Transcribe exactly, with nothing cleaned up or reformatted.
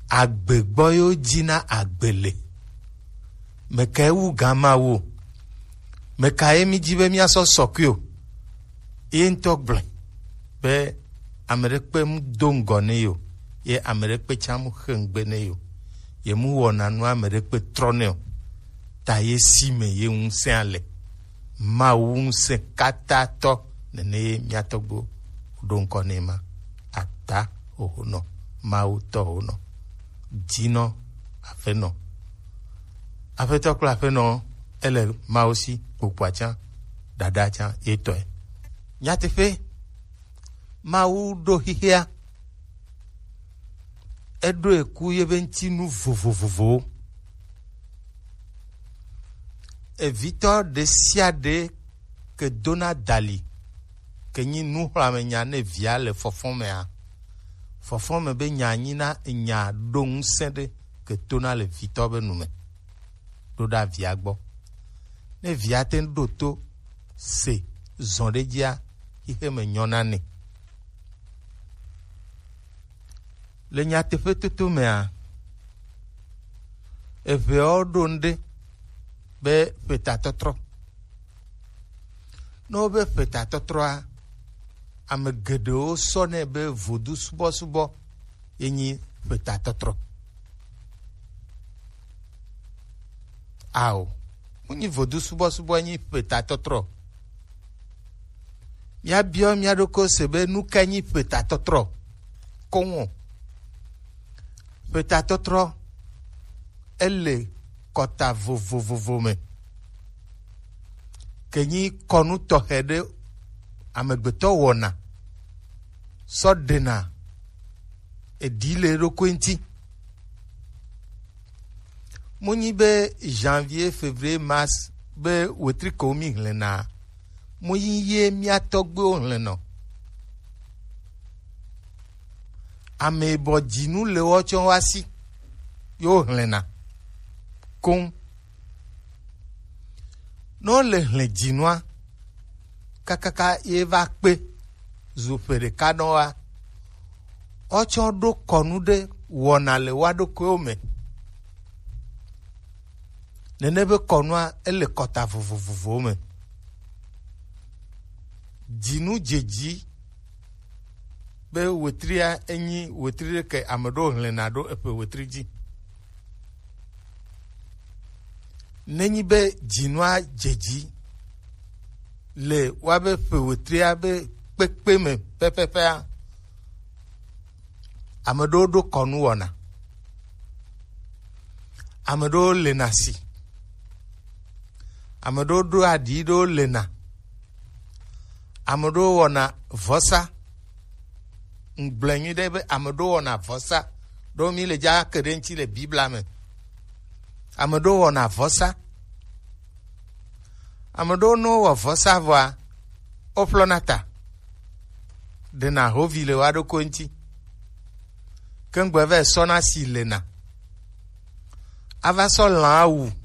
agbegboyo dina agbele meka ewu gama wo meka emi jibe mi aso sokyo e ntogble be amerekpe mu dongo ne yo ye amerekpe chamu khengbe ne yo ye mu wona nu amerekpe troneo ta ye sime ye unse ale ma unse katato nene miatogbo donko nema ata ohono ma uto hono dino afeno afeto kla afeno ele ma aussi ukwacha dadacha eto nyatefe ma u do hihia edo eku yebenti nu vovovovo e Victor de Siade que Dona Dali que ni nu hlame nyane via le fofome a fofome be nyanyina nya don sende que Dona le Victor be nume do da via gbo ne via ten doto se zonde dia ihe me nyonane le nyate fetutu me a e ve odonde be petatotro no be petatotro a amegedo sone be vodu subo subo yenyi petatotro ao munyi vodu subo subo yenyi petatotro ya bio mi adoko sebe nukanyi petatotro konwo petatotro elle kota vovovovo me kenyi konu tohede amegbeto wona so dena edile rokwenti munyi be janvier février mars be wetri komi hlena munyi ye miatogbe ohleno ame bodinu le ocho wasi yo hlena kon no le hle jinwa kakaka eva pe zupere kanoa ocho do konude wona le wado kome nenebe konwa ele kota vuvuvuvu me jinu jeji be wetria enyi wetrie ke amado hle nado epe wetriji nenyi be jinwa jeji le wabe pewetria be pekpe me pepepe a amado do konu wona amado le nasi amado do adido lena amado wona vosa ngblenyi de be amado wona vosa do mi le ja kerenchi le bibla me amado wona vosa amado no wa vosa va oplonata de na hovile wado konti kengbe ve sona silena ava so lawu